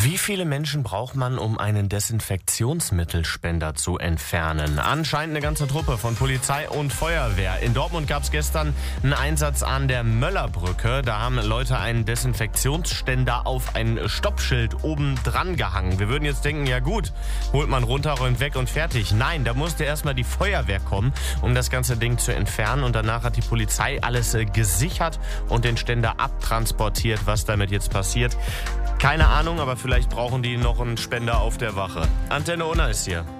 Wie viele Menschen braucht man, um einen Desinfektionsmittelspender zu entfernen? Anscheinend eine ganze Truppe von Polizei und Feuerwehr. In Dortmund gab es gestern einen Einsatz an der Möllerbrücke. Da haben Leute einen Desinfektionsständer auf ein Stoppschild oben dran gehangen. Wir würden jetzt denken, ja gut, holt man runter, räumt weg und fertig. Nein, da musste erstmal die Feuerwehr kommen, um das ganze Ding zu entfernen. Und danach hat die Polizei alles gesichert und den Ständer abtransportiert. Was damit jetzt passiert, keine Ahnung, aber vielleicht brauchen die noch einen Spender auf der Wache. Antenne Unna ist hier.